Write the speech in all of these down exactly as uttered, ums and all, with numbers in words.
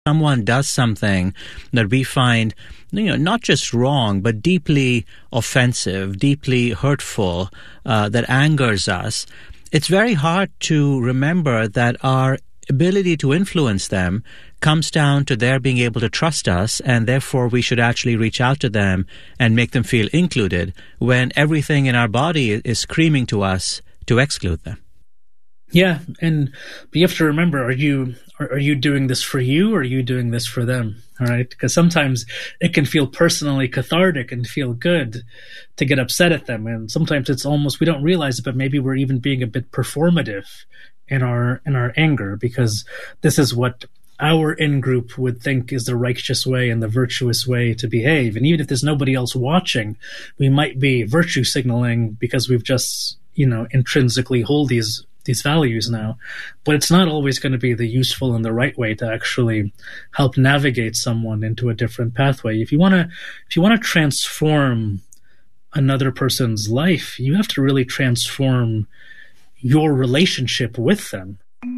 someone does something that we find, you know, not just wrong, but deeply offensive, deeply hurtful, uh, that angers us, it's very hard to remember that our ability to influence them comes down to their being able to trust us, and therefore we should actually reach out to them and make them feel included when everything in our body is screaming to us to exclude them. Yeah, and but you have to remember, are you are, are you doing this for you, or are you doing this for them? All right, because sometimes it can feel personally cathartic and feel good to get upset at them, and sometimes it's almost, we don't realize it, but maybe we're even being a bit performative in our in our anger, because this is what our in-group would think is the righteous way and the virtuous way to behave. And even if there's nobody else watching, we might be virtue signaling because we've just, you know, intrinsically hold these these values now. But it's not always going to be the useful and the right way to actually help navigate someone into a different pathway. If you want to, if you want to transform another person's life, you have to really transform your relationship with them.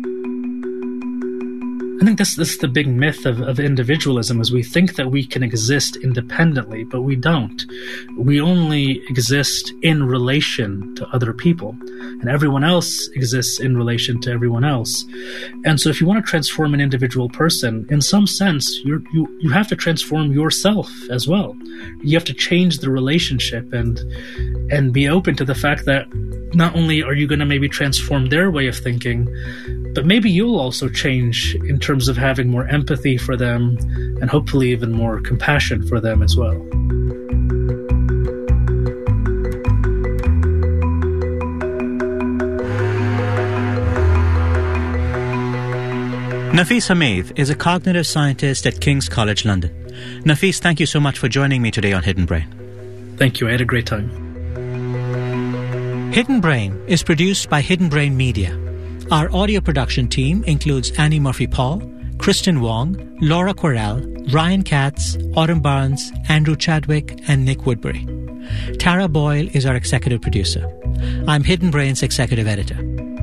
I think this, this is the big myth of, of individualism, is we think that we can exist independently, but we don't. We only exist in relation to other people, and everyone else exists in relation to everyone else. And so if you want to transform an individual person, in some sense, you're, you you have to transform yourself as well. You have to change the relationship and and be open to the fact that not only are you going to maybe transform their way of thinking, but maybe you'll also change in terms of having more empathy for them and hopefully even more compassion for them as well. Nafis Hamid is a cognitive scientist at King's College London. Nafis, thank you so much for joining me today on Hidden Brain. Thank you. I had a great time. Hidden Brain is produced by Hidden Brain Media. Our audio production team includes Annie Murphy-Paul, Kristen Wong, Laura Correll, Ryan Katz, Autumn Barnes, Andrew Chadwick, and Nick Woodbury. Tara Boyle is our executive producer. I'm Hidden Brain's executive editor.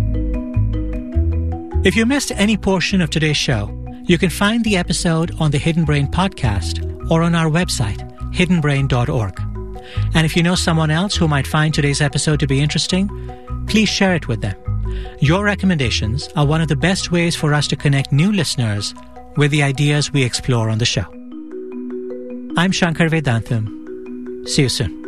If you missed any portion of today's show, you can find the episode on the Hidden Brain podcast or on our website, hidden brain dot org. And if you know someone else who might find today's episode to be interesting, please share it with them. Your recommendations are one of the best ways for us to connect new listeners with the ideas we explore on the show. I'm Shankar Vedantam. See you soon.